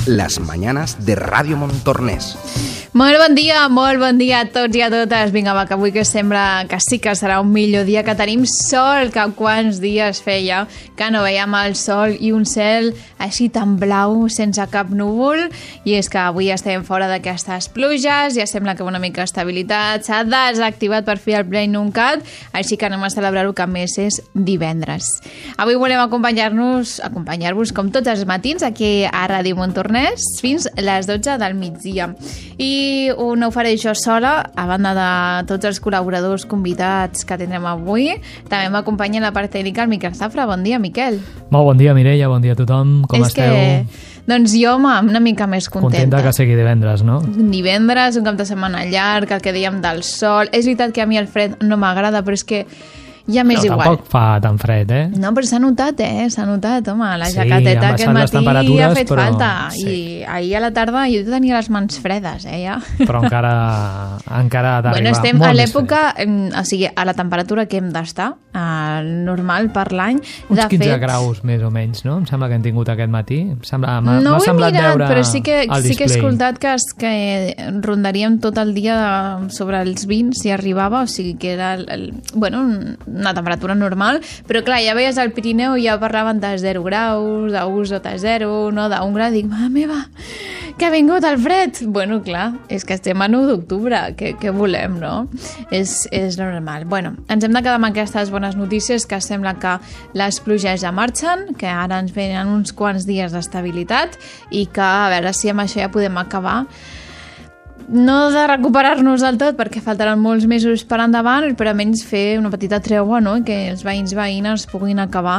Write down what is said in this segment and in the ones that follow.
las mañanas de Ràdio Montornès. Molt bon dia a tots i a totes. Vinga, va, que avui que sembla que sí que serà un millor dia, que tenim sol, que quants dies feia que no veiem el sol i un cel així tan blau, sense cap núvol, i és que avui estem fora d'aquestes pluges, ja sembla que una mica d'estabilitat, s'ha desactivat per fi el Play-Nuncat, així que anem a celebrar-ho, que a més és divendres. Avui volem acompanyar-vos com tots els matins aquí a Ràdio Montornès fins les 12 del migdia. I no ho faré jo sola, a banda de tots els col·laboradors convidats que tindrem avui. També m'acompanya en la part tècnica el Miquel Zafra. Bon dia, Miquel. Molt bon dia, Mireia, bon dia a tothom. Com esteu? Doncs jo, home, una mica més contenta. Contenta que sigui divendres, no? Divendres, un cap de setmana llarg, el que dèiem del sol. És veritat que a mi el fred no m'agrada, però és que ja m'és igual. Tampoc fa tan fred, eh? No, però s'ha notat, s'ha notat, home, la jaqueteta aquest matí ha fet falta. Sí. I ahir a la tarda jo tenia les mans fredes, ja. Però encara ha d'arribar. Bueno, estem a l'època, o sigui, a la temperatura que hem d'estar, normal per l'any. Uns 15 graus més o menys, no? Em sembla que hem tingut aquest matí. No ho he mirat, però sí que he escoltat que rondaríem tot el dia sobre els 20 si arribava, o sigui que era una temperatura normal, però clar, ja veies al Pirineu i ja parlaven de 0 graus, d'1 sota 0, no, d'1 grau, dic, mare meva, que ha vingut el fred! Bueno, clar, és que estem a 9 d'octubre, què volem, no? És normal. Bueno, ens hem de quedar amb aquestes bones notícies, que sembla que les pluges ja marxen, que ara ens venen uns quants dies d'estabilitat i que a veure si amb això ja podem acabar no de recuperar-nos del tot, perquè faltaran molts mesos per endavant, però almenys fer una petita treua, no? Que els veïns puguin acabar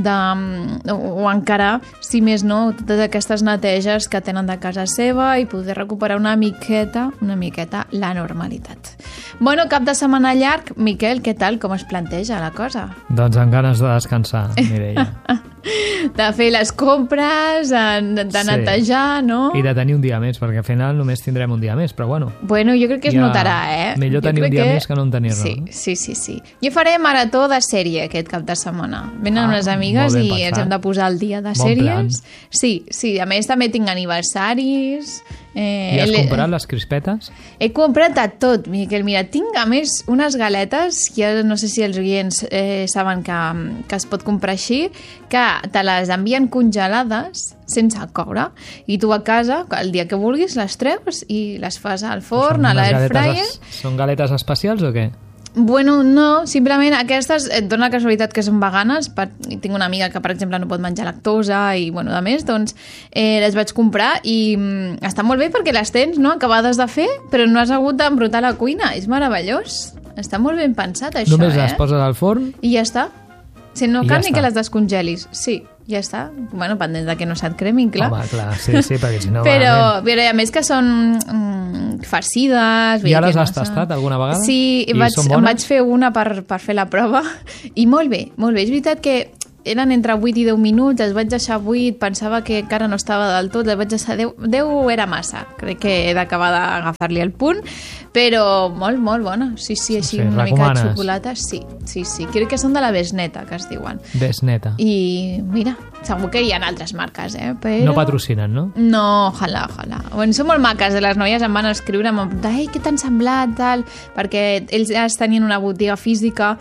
o encarar, si més no, totes aquestes neteges que tenen de casa seva i poder recuperar una miqueta la normalitat. Bueno, cap de setmana llarg. Miquel, què tal? Com es planteja la cosa? Doncs amb ganes de descansar, Mireia. De fer les compres, de netejar, no? I de tenir un dia més, perquè al final només tindrem un dia més, però bueno. Bueno, jo crec que es notarà, Millor tenir un dia més que no en tenir-ne. Sí. Jo faré marató de sèrie aquest cap de setmana. Venen unes amigues i ens hem de posar al dia de sèries. Sí, a més també tinc aniversaris. I has comprat les crispetes? He comprat de tot, Miquel. Mira, tinc a més unes galetes, ja no sé si els oients saben que es pot comprar així, que te les envien congelades sense coure, i tu a casa el dia que vulguis les treus i les fas al forn, a l'air fryer. Són galetes especials o què? Bueno, no, simplement aquestes et dona la casualitat que són veganes. Tinc una amiga que, per exemple, no pot menjar lactosa i, bueno, a més, doncs les vaig comprar i està molt bé perquè les tens, no?, acabades de fer, però no has hagut d'embrutar la cuina. És meravellós. Està molt ben pensat, això, Només les poses al forn? I ja està. Si no cal ni que les descongelis. Sí, ja està. Bueno, pendent de que no se't cremin, clar. Home, clar, sí, perquè si no... Però a més que són farcides... Ja les has tastat alguna vegada? Sí, em vaig fer una per fer la prova i molt bé. És veritat que eren entre 8 i 10 minuts, els vaig deixar 8, pensava que encara no estava del tot, els vaig deixar 10 era massa, crec que he d'acabar d'agafar-li el punt, però molt bona, sí, així una mica de xocolata, sí, crec que són de la Besneta, que es diuen. Besneta. I mira, segur que hi ha altres marques, però... No patrocinen, no? No, ojalà. Bueno, són molt maques, les noies em van escriure, em van dir, què t'han semblat, tal, perquè ells ja tenien una botiga física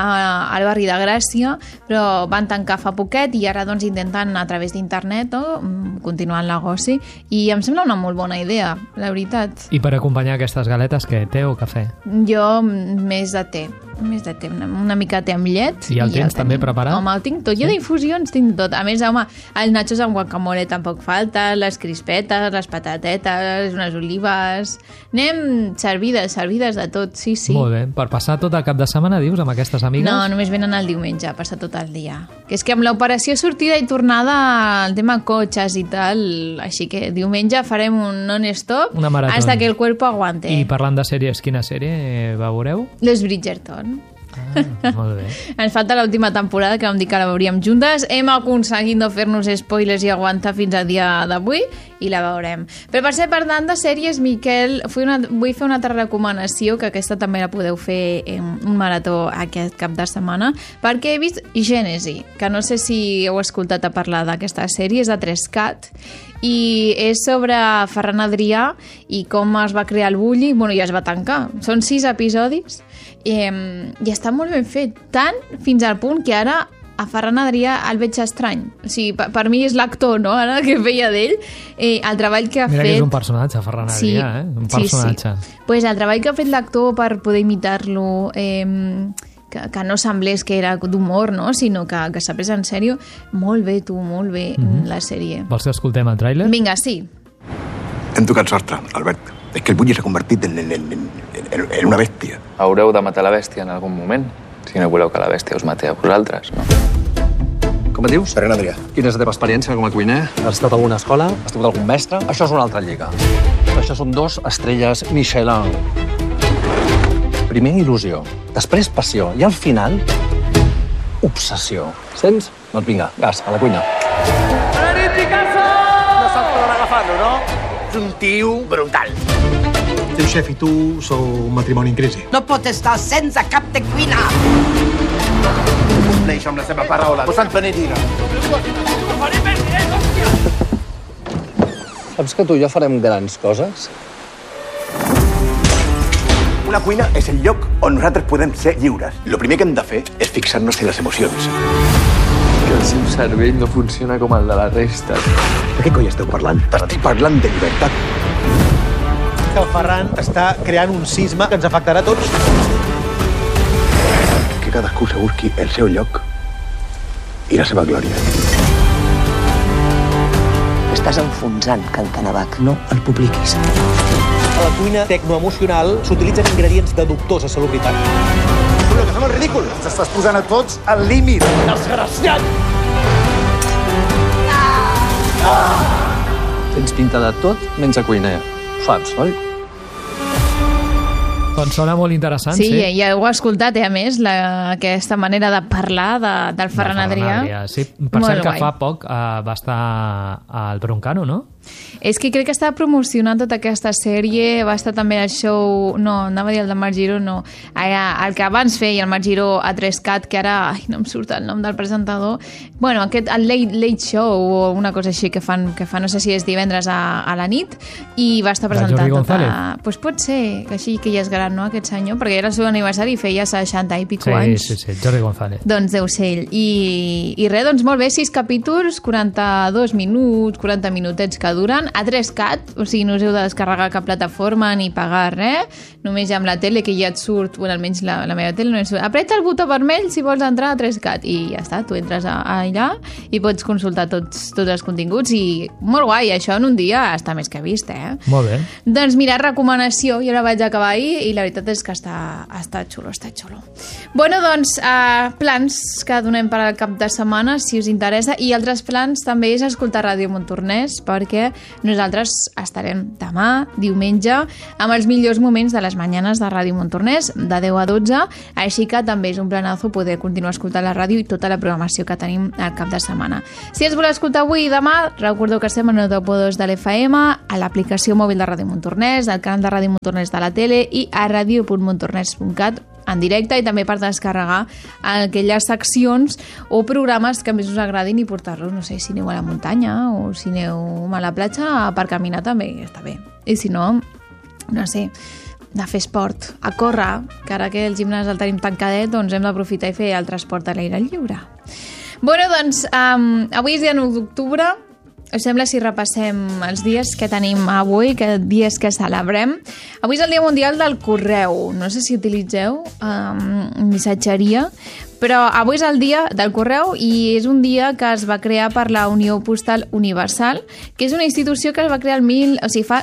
al barri de Gràcia, però van tancar fa poquet i ara doncs intenten a través d'internet continuar el negoci i em sembla una molt bona idea, la veritat. I per acompanyar aquestes galetes, què? Té o cafè? Jo més de té, una mica de té amb llet. I el tens també preparat? Home, el tinc tot, jo d'infusions tinc tot. A més, home, els nachos amb guacamole tampoc falta, les crispetes, les patatetes, unes olives... Anem servides de tot, sí. Molt bé, per passar tot el cap de setmana, dius, amb aquestes amigues? No, només venen el diumenge, a passar tot el dia. Que és que amb l'operació sortida i tornada, el tema cotxes i tal, així que diumenge farem un non-stop hasta que el cuerpo aguante. I parlant de sèries, quina sèrie veureu? Los Bridgerton. Molt bé. Ens falta l'última temporada, que vam dir que la veuríem juntes. Hem aconseguit no fer-nos spoilers i aguantar fins al dia d'avui i la veurem. Però per ser parlant de sèries, Miquel, vull fer una altra recomanació, que aquesta també la podeu fer en un marató aquest cap de setmana, perquè he vist Gènesi, que no sé si heu escoltat a parlar d'aquesta sèrie, és de 3CAT, i és sobre Ferran Adrià i com es va crear el Bulli, bueno, ja es va tancar. Són 6 episodis i està molt ben fet, tant fins al punt que ara a Ferran Adrià el veig estrany. O sigui, per mi és l'actor, no?, ara que feia d'ell, el treball que ha fet... Mira que és un personatge, Ferran Adrià, Un personatge. Sí. Pues el treball que ha fet l'actor per poder imitar-lo, que no semblés que era d'humor, no?, sinó que s'ha pres en sèrio. Molt bé, molt bé, la sèrie. Vols que escoltem el tràiler? Vinga, sí. Hem tocat sostre, Albert. És que el Bulli s'ha convertit en una bèstia. Haureu de matar la bèstia en algun moment, si no voleu que la bèstia us mati a vosaltres, no? Com et dius? Ferran Adrià. Quina és la teva experiència com a cuiner? Has estat a alguna escola? Has tingut algun mestre? Això és una altra lliga. Això són 2 estrelles Michelin. Primer il·lusió, després passió i al final obsessió. Sents? Doncs vinga, gas, a la cuina. No saps per on agafar-lo, no? És un tio brutal. El teu xef i tu sou un matrimoni en crisi. No pot estar sense cap de cuina. Compleix amb la seva paraula. Posant benedira. Saps que tu i jo farem grans coses? Una cuina és el lloc on nosaltres podem ser lliures. El primer que hem de fer és fixar-nos en les emocions. Que el seu cervell no funciona com el de la resta. De què coi esteu parlant? Estic parlant de llibertat. Que el Ferran està creant un sisme que ens afectarà a tots. Que cadascú se busqui el seu lloc i la seva glòria. Estàs enfonsant Can Canavac. No el publiquis. A la cuina tecnoemocional s'utilitzen ingredients de dubtosa salubritat. Però que fem el ridícul. T'estàs posant a tots al límit. Desgraciat! Tens pinta de tot menys de cuiner. Saps, oi? Doncs sona molt interessant, sí. Sí, ja ho he escoltat, a més, aquesta manera de parlar del Ferran Adrià. Sí, per cert que fa poc va estar al Broncano, no? És que crec que estava promocionant tota aquesta sèrie, va estar també al show... No, anava a dir el de Marc Giró, no. El que abans feia el Marc Giró a 3CAT, que ara no em surt el nom del presentador. Bueno, el Late Show o una cosa així que fan, no sé si és divendres a la nit, i va estar presentant Jordi González. Pues pot ser que així que ja és gran, no, aquest senyor, perquè era el seu aniversari i feia 60 i pico anys. Sí, Jordi González. Doncs deu ser ell. I res, doncs molt bé, 6 capítols, 42 minuts, 40 minutets que duren, a 3CAT, o sigui, no us heu de descarregar cap plataforma ni pagar res, només ja amb la tele, que ja et surt, bueno, almenys la meva tele no et surt. Apreta el botó vermell si vols entrar a 3CAT i ja està, tu entres allà i pots consultar tots els continguts i molt guai, això en un dia està més que vist, Molt bé. Doncs mira, recomanació, jo la vaig acabar ahir i la veritat és que està xulo. Bueno, doncs, plans que donem per al cap de setmana, si us interessa, i altres plans també és escoltar Ràdio Montornès, perquè nosaltres estarem demà, diumenge, amb els millors moments de les mañanes de Ràdio Montornès, de 10 a 12, així que també és un planazo poder continuar escoltant la ràdio i tota la programació que tenim al cap de setmana. Si ens voleu escoltar avui i demà, recordeu que estem en el 9.2 de l'FM, a l'aplicació mòbil de Ràdio Montornès, al canal de Ràdio Montornès de la tele i a radio.montornès.cat en directe i també per descarregar aquelles seccions o programes que més us agradin i portar-los, no sé, si aneu a la muntanya o si aneu a la platja, per caminar també està bé. I si no, no sé, de fer esport, a córrer, que ara que el gimnàs el tenim tancadet, doncs hem d'aprofitar i fer el transport a l'aire lliure. Bueno, doncs, avui és dia 9 d'octubre. Us sembla si repassem els dies que tenim avui, que dies que celebrem? Avui és el Dia Mundial del Correu. No sé si utilitzeu missatgeria, però avui és el dia del correu i és un dia que es va crear per la Unió Postal Universal, que és una institució que es va crear fa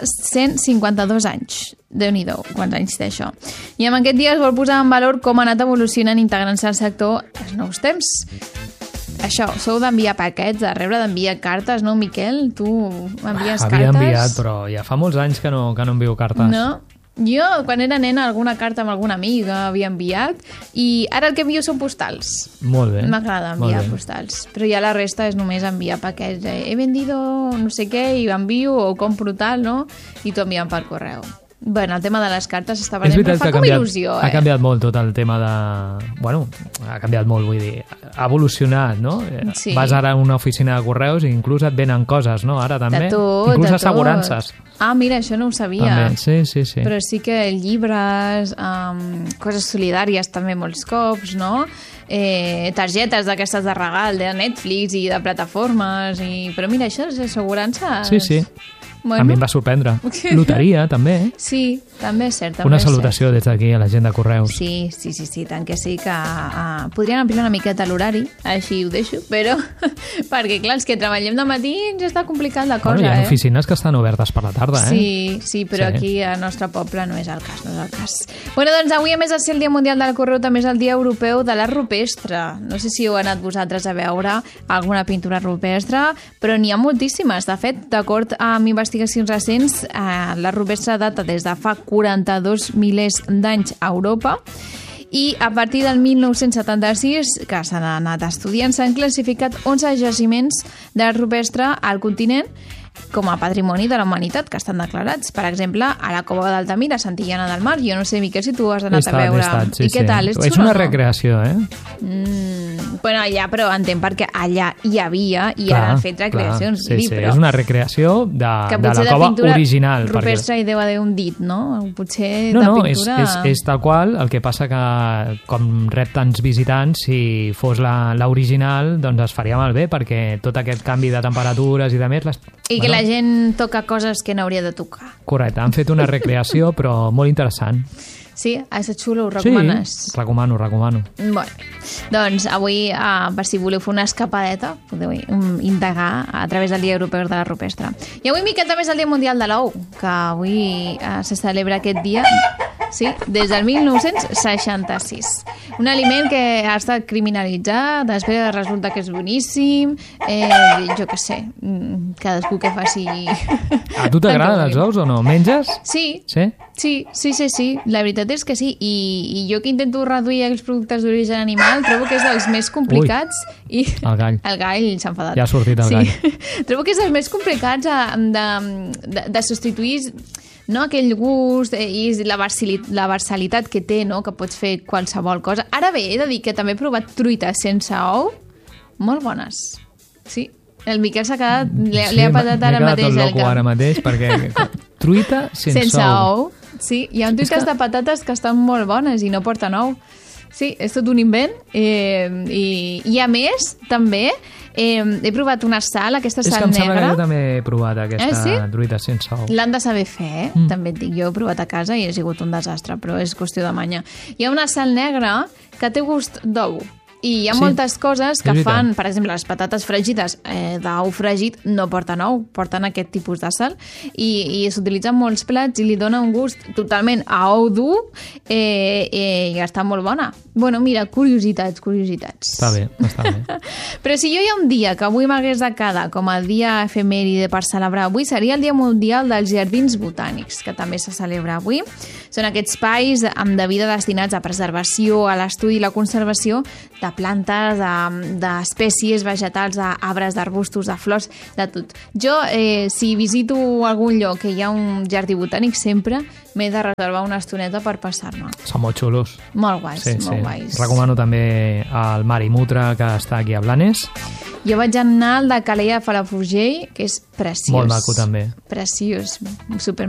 152 anys. Déu-n'hi-do, quants anys té això. I amb aquest dia es vol posar en valor com ha anat evolucionant i integrant-se al sector els nous temps. Això, sou d'enviar paquets, de rebre, d'enviar cartes, no, Miquel? Tu envies cartes? Havia enviat, però ja fa molts anys que no envio cartes. No? Jo, quan era nena, alguna carta amb alguna amiga havia enviat i ara el que envio són postals. Molt bé. M'agrada enviar postals, però ja la resta és només enviar paquets. He vendido no sé què i envio o compro tal, no? I t'ho envien per correu. Bueno, el tema de les cartes està venent, però fa com il·lusió, Ha canviat molt tot el tema de... Bueno, ha canviat molt, vull dir, ha evolucionat, no? Sí. Vas ara a una oficina de correus i inclús et venen coses, no? Ara també. De tot, inclús assegurances. Ah, mira, això no ho sabia. També, sí. Però sí que llibres, coses solidàries també molts cops, no? Targetes d'aquestes de regal, de Netflix i de plataformes, però mira, això és assegurances... Sí. Bueno. A mi em va sorprendre. Loteria, també. Sí, també és cert. Una salutació des d'aquí a la gent de correus. Sí, tant que sí, que podrien ampliar una miqueta l'horari, així ho deixo, però perquè, clar, és que treballem de matí ens està complicat la cosa, Hi ha oficines que estan obertes per la tarda, Sí, però aquí al nostre poble no és el cas, Bueno, doncs avui, a més de ser el Dia Mundial del Correu, també és el Dia Europeu de l'Art Rupestre. No sé si heu anat vosaltres a veure alguna pintura rupestre, però n'hi ha moltíssimes. De fet, d'acord amb investigacions recents, l'art rupestre data des de fa 42 milers d'anys a Europa i a partir del 1976, que s'han anat estudiant, s'han classificat 11 jaciments d'art rupestre al continent com a patrimoni de la humanitat, que estan declarats. Per exemple, a la Cova d'Altamira, a Santillana del Mar. Jo no sé, Miquel, si tu has anat a veure. I què tal? És una recreació, Bueno, allà, però entenc perquè allà hi havia i ara han fet recreacions. Sí, és una recreació de la cova original. Rupestre hi deu haver un dit, no? Potser de pintura... No, és tal qual, el que passa que com rep tants visitants, si fos l'original, doncs es faria malbé, perquè tot aquest canvi de temperatures i de més... I que la gent toca coses que no hauria de tocar. Correcte, han fet una recreació, però molt interessant. Sí? Ha estat xulo, ho recomanes? Sí, recomano. Bueno, doncs avui, per si voleu fer una escapadeta, podeu indagar a través del Dia Europeu de la Rupestre. I avui, Miquel, també és el Dia Mundial de l'Ou, que avui se celebra aquest dia, sí, des del 1966. Un aliment que ha estat criminalitzat, després resulta que és boníssim, jo què sé, cadascú que faci... A tu t'agraden els ous o no? Menges? Sí. La veritat és que sí, i jo que intento reduir els productes d'origen animal trobo que és dels més complicats. El gall. El gall s'ha enfadat. Ja ha sortit el gall. Trobo que és dels més complicats de substituir, no, aquell gust i la versalitat que té, no, que pots fer qualsevol cosa. Ara bé, he de dir que també he provat truites sense ou, molt bones. Sí. El Miquel s'ha quedat... Li ha passat ara mateix el cap. M'he quedat tot loco ara mateix, perquè truita sense ou. Sí, hi ha truites de patates que estan molt bones i no porten ou. Sí, és tot un invent. I a més, també, he provat una sal, aquesta sal negra. És que em sembla que jo també he provat aquesta truita sense ou. L'han de saber fer, també et dic. Jo he provat a casa i ha sigut un desastre, però és qüestió de manya. Hi ha una sal negra que té gust d'ou. I hi ha moltes coses que fan, per exemple, les patates fregides d'ou fregit no porten ou, porten aquest tipus de sal i s'utilitzen molts plats i li dona un gust totalment a ou dur i està molt bona. Bueno, mira, curiositats. Està bé. Però si jo hi ha un dia que avui m'hagués de quedar com a dia efemèride per celebrar avui, seria el Dia Mundial dels Jardins Botànics, que també se celebra avui. Són aquests espais de vida destinats a preservació, a l'estudi i la conservació de plantes, d'espècies vegetals, d'arbres, d'arbustos, de flors, de tot. Jo, si visito algun lloc que hi ha un jardí botànic, sempre m'he de reservar una estoneta per passar-me. Són molt xulos. Molt guais, molt guais. Recomano també el Marimutra, que està aquí a Blanes. Jo vaig anar al de Calella de Palafrugell, que és preciós. Molt maco, també. Preciós, super